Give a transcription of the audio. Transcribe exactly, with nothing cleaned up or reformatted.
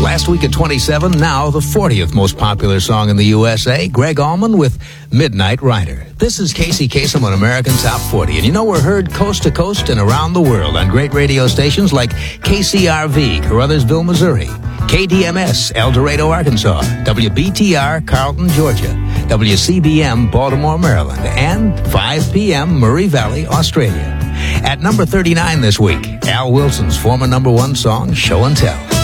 Last week at twenty-seven, now the fortieth most popular song in the U S A, Greg Allman with Midnight Rider. This is Casey Kasem on American Top forty, and you know we're heard coast to coast and around the world on great radio stations like K C R V, Caruthersville, Missouri, K D M S, El Dorado, Arkansas, W B T R, Carlton, Georgia, W C B M, Baltimore, Maryland, and five p.m. Murray Valley, Australia. At number thirty-nine this week, Al Wilson's former number one song, Show and Tell.